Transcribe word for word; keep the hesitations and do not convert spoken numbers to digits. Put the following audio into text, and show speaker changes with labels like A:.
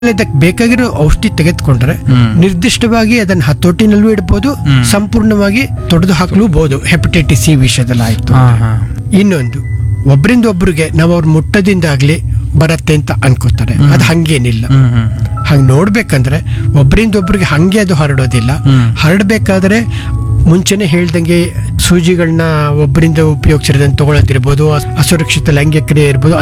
A: ಇದಕ್ಕೆ ಬೇಕಾಗಿರೋ ಔಷಧಿ ತೆಗೆದುಕೊಂಡ್ರೆ ನಿರ್ದಿಷ್ಟವಾಗಿ ಅದನ್ನ ಹತೋಟಿನಲ್ಲೂ ಇಡಬಹುದು, ಸಂಪೂರ್ಣವಾಗಿ ತೊಡೆದು ಹಾಕಲೂಬಹುದು. ಹೆಪಟೈಟಿಸ್ ಸಿ ವಿಷಯದಲ್ಲಿ ಆಯ್ತು. ಇನ್ನೊಂದು, ಒಬ್ಬರಿಂದ ಒಬ್ಬರಿಗೆ ನಾವು ಅವ್ರ ಮುಟ್ಟದಿಂದ ಆಗ್ಲಿ ಬರತ್ತೆ ಅಂತ ಅನ್ಕೋತಾರೆ. ಅದು ಹಂಗೇನಿಲ್ಲ. ಹಂಗ್ ನೋಡ್ಬೇಕಂದ್ರೆ ಒಬ್ಬರಿಂದ ಒಬ್ರಿಗೆ ಹಂಗೆ ಅದು ಹರಡೋದಿಲ್ಲ. ಹರಡ್ಬೇಕಾದ್ರೆ ಮುಂಚೆನೆ ಹೇಳ್ದಂಗೆ ಸೂಜಿಗಳನ್ನ ಒಬ್ಬರಿಂದ ಉಪಯೋಗಿಸಿರೋದನ್ನ ತಗೊಳ್ಳೋದಿರ್ಬೋದು, ಅಸುರಕ್ಷಿತ ಲೈಂಗಿಕ ಕ್ರಿಯೆ ಇರ್ಬೋದು,